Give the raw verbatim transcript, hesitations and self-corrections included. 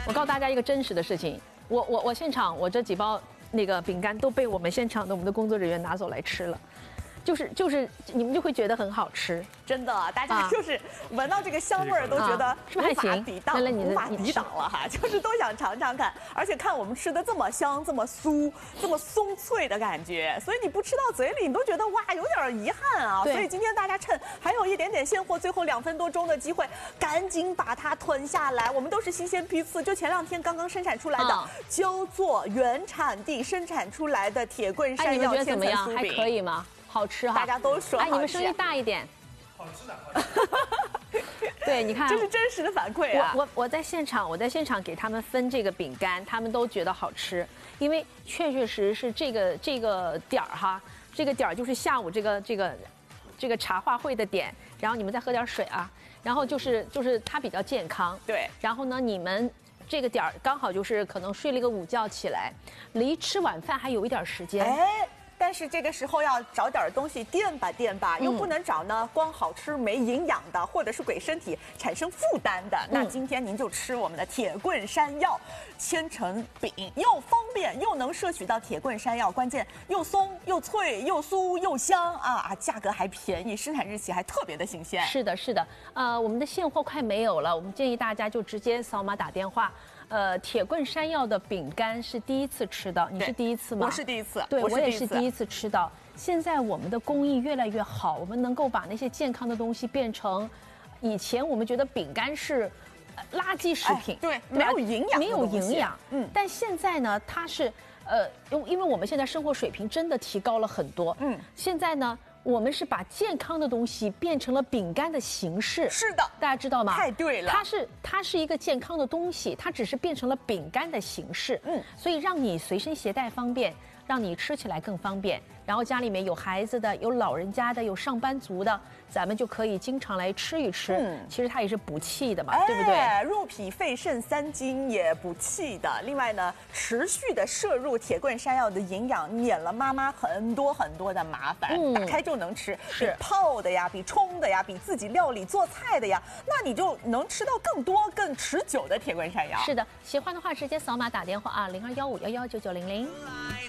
我告诉大家一个真实的事情，我我我现场我这几包那个饼干都被我们现场的我们的工作人员拿走来吃了。就是就是你们就会觉得很好吃， 真的，大家就是闻到这个香味儿都觉得无法抵挡，无法抵挡了哈，就是都想尝尝看。而且看我们吃的这么香、这么酥、这么松脆的感觉，所以你不吃到嘴里，你都觉得哇有点遗憾啊。所以今天大家趁还有一点点现货，最后两分多钟的机会，赶紧把它吞下来。我们都是新鲜批次，就前两天刚刚生产出来的焦作原产地生产出来的铁棍山药千层酥饼， 还可以吗？好吃哈， 大家都说好吃。 哎，你们声音大一点。 好吃的，好吃。 对，你看， 这是真实的反馈啊！ 我我我在现场，我在现场给他们分这个饼干，他们都觉得好吃，因为确确实实是这个这个点儿哈，这个点儿就是下午这个这个这个茶话会的点，然后你们再喝点水啊，然后就是就是它比较健康， 对， 然后呢你们。这个点儿刚好就是可能睡了一个午觉起来，离吃晚饭还有一点时间。 哎，但是这个时候要找点东西垫吧垫吧，又不能找呢光好吃没营养的，或者是给身体产生负担的。那今天您就吃我们的铁棍山药千层饼，又方便又能摄取到铁棍山药，关键又松又脆又酥又香啊！价格还便宜，生产日期还特别的新鲜。 是的，是的，呃，我们的现货快没有了，我们建议大家就直接扫码打电话。呃，铁棍山药的饼干是第一次吃到，你是第一次吗？ 我是第一次， 对，我也是第一次吃到。现在我们的工艺越来越好，我们能够把那些健康的东西变成，以前我们觉得饼干是垃圾食品， 哎、对，没有营养， 没有营养。嗯，但现在呢，它是呃，因因为我们现在生活水平真的提高了很多。嗯，现在呢。我们是把健康的东西变成了饼干的形式， 是的， 大家知道吗？ 太对了， 它是它是一个健康的东西，它只是变成了饼干的形式，嗯，所以让你随身携带方便，让你吃起来更方便。然后家里面有孩子的、有老人家的、有上班族的，咱们就可以经常来吃一吃。嗯，其实它也是补气的嘛， 哎、 对不对？ 入脾肺肾三经也补气的。另外呢，持续的摄入铁棍山药的营养，免了妈妈很多很多的麻烦。嗯，打开就能吃， 是比泡的呀，比冲的呀，比自己料理做菜的呀，那你就能吃到更多、更持久的铁棍山药。 是的，喜欢的话直接扫码打电话啊，零二幺五幺幺九九零零。